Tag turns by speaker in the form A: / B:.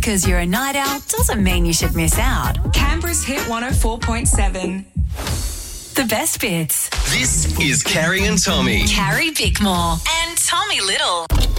A: because you're a night owl doesn't mean you should miss out.
B: Canberra's Hit 104.7.
A: The best bits.
C: This is Carrie and Tommy.
A: Carrie Bickmore and Tommy Little.